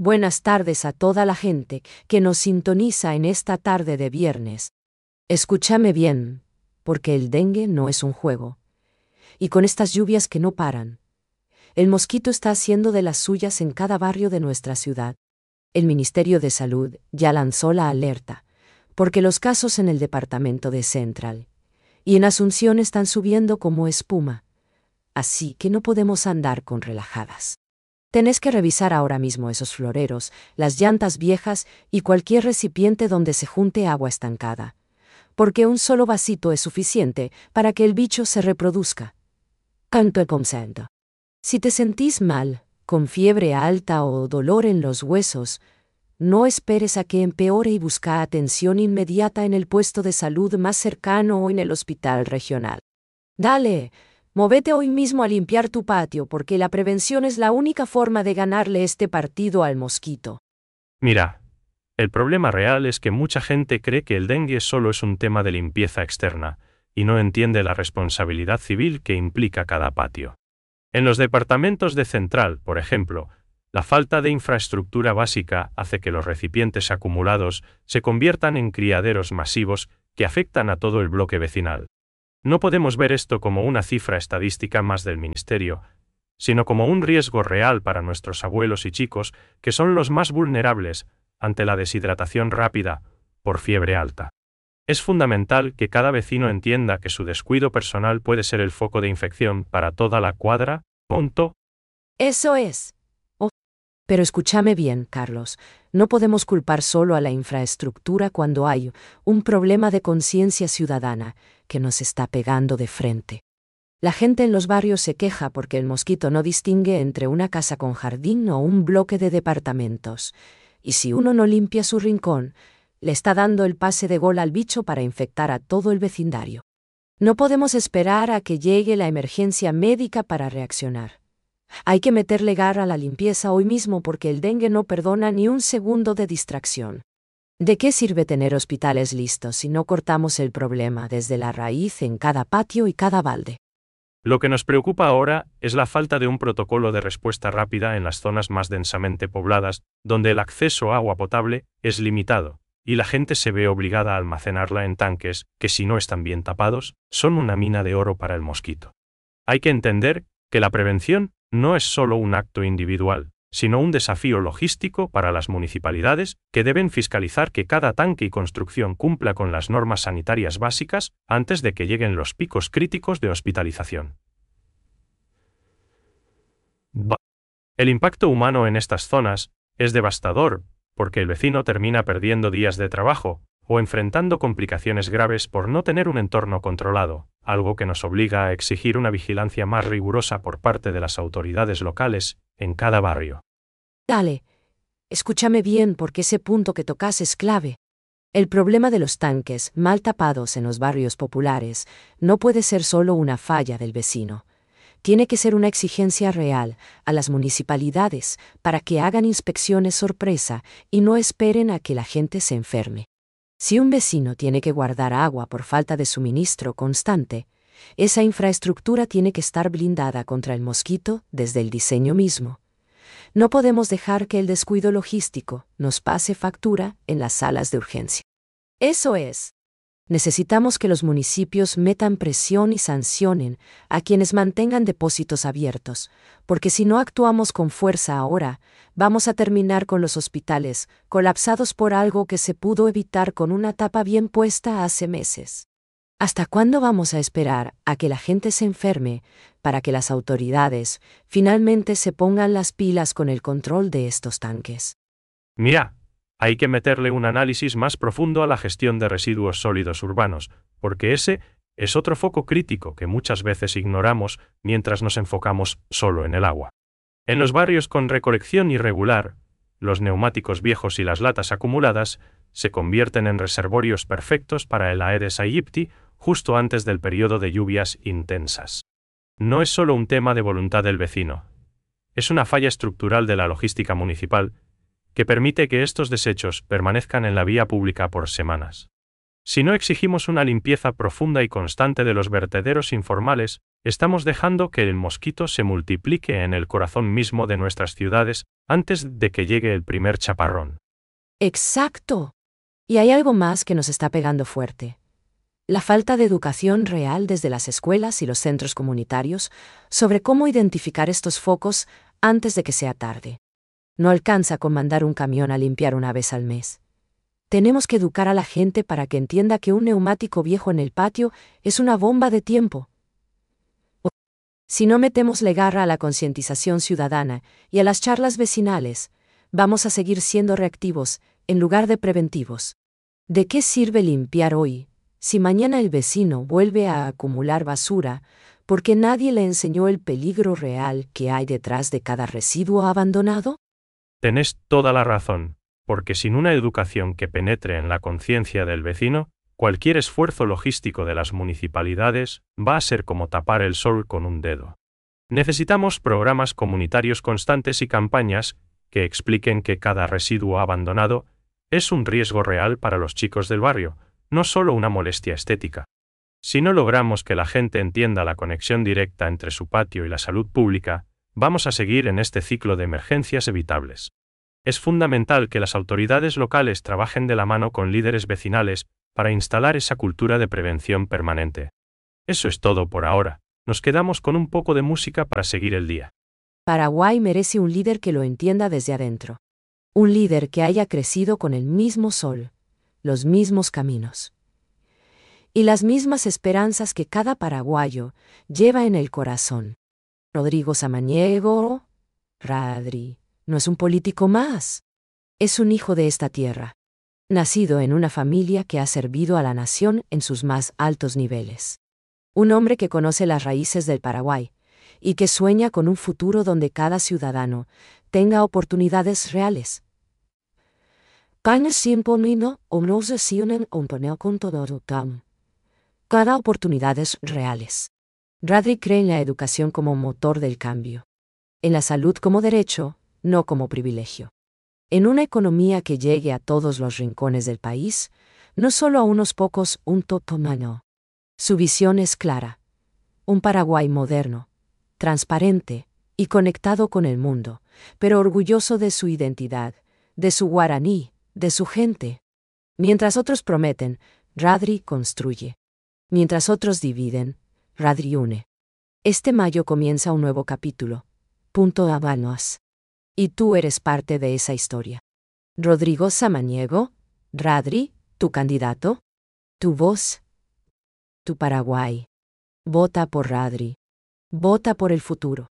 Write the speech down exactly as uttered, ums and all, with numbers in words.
Buenas tardes a toda la gente que nos sintoniza en esta tarde de viernes. Escúchame bien, porque el dengue no es un juego. Y con estas lluvias que no paran, el mosquito está haciendo de las suyas en cada barrio de nuestra ciudad. El Ministerio de Salud ya lanzó la alerta, porque los casos en el departamento de Central y en Asunción están subiendo como espuma. Así que no podemos andar con relajadas. Tenés que revisar ahora mismo esos floreros, las llantas viejas y cualquier recipiente donde se junte agua estancada, porque un solo vasito es suficiente para que el bicho se reproduzca. Canto el consento. Si te sentís mal, con fiebre alta o dolor en los huesos, no esperes a que empeore y busca atención inmediata en el puesto de salud más cercano o en el hospital regional. Dale. Móvete hoy mismo a limpiar tu patio porque la prevención es la única forma de ganarle este partido al mosquito. Mira, el problema real es que mucha gente cree que el dengue solo es un tema de limpieza externa, y no entiende la responsabilidad civil que implica cada patio. En los departamentos de Central, por ejemplo, la falta de infraestructura básica hace que los recipientes acumulados se conviertan en criaderos masivos que afectan a todo el bloque vecinal. No podemos ver esto como una cifra estadística más del ministerio, sino como un riesgo real para nuestros abuelos y chicos, que son los más vulnerables ante la deshidratación rápida por fiebre alta. Es fundamental que cada vecino entienda que su descuido personal puede ser el foco de infección para toda la cuadra. Punto. Eso es. Oh. Pero escúchame bien, Carlos. No podemos culpar solo a la infraestructura cuando hay un problema de conciencia ciudadana que nos está pegando de frente. La gente en los barrios se queja porque el mosquito no distingue entre una casa con jardín o un bloque de departamentos. Y si uno no limpia su rincón, le está dando el pase de gol al bicho para infectar a todo el vecindario. No podemos esperar a que llegue la emergencia médica para reaccionar. Hay que meterle garra a la limpieza hoy mismo porque el dengue no perdona ni un segundo de distracción. ¿De qué sirve tener hospitales listos si no cortamos el problema desde la raíz en cada patio y cada balde? Lo que nos preocupa ahora es la falta de un protocolo de respuesta rápida en las zonas más densamente pobladas, donde el acceso a agua potable es limitado, y la gente se ve obligada a almacenarla en tanques que, si no están bien tapados, son una mina de oro para el mosquito. Hay que entender que la prevención no es solo un acto individual, sino un desafío logístico para las municipalidades que deben fiscalizar que cada tanque y construcción cumpla con las normas sanitarias básicas antes de que lleguen los picos críticos de hospitalización. El impacto humano en estas zonas es devastador, porque el vecino termina perdiendo días de trabajo o enfrentando complicaciones graves por no tener un entorno controlado, algo que nos obliga a exigir una vigilancia más rigurosa por parte de las autoridades locales en cada barrio. Dale, escúchame bien porque ese punto que tocas es clave. El problema de los tanques mal tapados en los barrios populares no puede ser solo una falla del vecino. Tiene que ser una exigencia real a las municipalidades para que hagan inspecciones sorpresa y no esperen a que la gente se enferme. Si un vecino tiene que guardar agua por falta de suministro constante, esa infraestructura tiene que estar blindada contra el mosquito desde el diseño mismo. No podemos dejar que el descuido logístico nos pase factura en las salas de urgencia. Eso es. Necesitamos que los municipios metan presión y sancionen a quienes mantengan depósitos abiertos, porque si no actuamos con fuerza ahora, vamos a terminar con los hospitales colapsados por algo que se pudo evitar con una tapa bien puesta hace meses. ¿Hasta cuándo vamos a esperar a que la gente se enferme para que las autoridades finalmente se pongan las pilas con el control de estos tanques? Mira, hay que meterle un análisis más profundo a la gestión de residuos sólidos urbanos, porque ese es otro foco crítico que muchas veces ignoramos mientras nos enfocamos solo en el agua. En los barrios con recolección irregular, los neumáticos viejos y las latas acumuladas se convierten en reservorios perfectos para el Aedes aegypti justo antes del periodo de lluvias intensas. No es solo un tema de voluntad del vecino. Es una falla estructural de la logística municipal que permite que estos desechos permanezcan en la vía pública por semanas. Si no exigimos una limpieza profunda y constante de los vertederos informales, estamos dejando que el mosquito se multiplique en el corazón mismo de nuestras ciudades antes de que llegue el primer chaparrón. Exacto. Y hay algo más que nos está pegando fuerte. La falta de educación real desde las escuelas y los centros comunitarios sobre cómo identificar estos focos antes de que sea tarde. No alcanza con mandar un camión a limpiar una vez al mes. Tenemos que educar a la gente para que entienda que un neumático viejo en el patio es una bomba de tiempo. Si no metemos la garra a la concientización ciudadana y a las charlas vecinales, vamos a seguir siendo reactivos en lugar de preventivos. ¿De qué sirve limpiar hoy si mañana el vecino vuelve a acumular basura porque nadie le enseñó el peligro real que hay detrás de cada residuo abandonado? Tenés toda la razón, porque sin una educación que penetre en la conciencia del vecino, cualquier esfuerzo logístico de las municipalidades va a ser como tapar el sol con un dedo. Necesitamos programas comunitarios constantes y campañas que expliquen que cada residuo abandonado es un riesgo real para los chicos del barrio, no solo una molestia estética. Si no logramos que la gente entienda la conexión directa entre su patio y la salud pública, vamos a seguir en este ciclo de emergencias evitables. Es fundamental que las autoridades locales trabajen de la mano con líderes vecinales para instalar esa cultura de prevención permanente. Eso es todo por ahora. Nos quedamos con un poco de música para seguir el día. Paraguay merece un líder que lo entienda desde adentro. Un líder que haya crecido con el mismo sol, los mismos caminos y las mismas esperanzas que cada paraguayo lleva en el corazón. Rodrigo Samaniego, Radri, no es un político más. Es un hijo de esta tierra, nacido en una familia que ha servido a la nación en sus más altos niveles. Un hombre que conoce las raíces del Paraguay y que sueña con un futuro donde cada ciudadano tenga oportunidades reales. Cada oportunidades reales. Radri cree en la educación como motor del cambio. En la salud como derecho, no como privilegio. En una economía que llegue a todos los rincones del país, no solo a unos pocos, un totomano. Su visión es clara. Un Paraguay moderno, transparente y conectado con el mundo, pero orgulloso de su identidad, de su guaraní, de su gente. Mientras otros prometen, Radri construye. Mientras otros dividen, Radri une. Este mayo comienza un nuevo capítulo. Punto Habanos. Y tú eres parte de esa historia. Rodrigo Samaniego, Radri, tu candidato, tu voz, tu Paraguay. Vota por Radri. Vota por el futuro.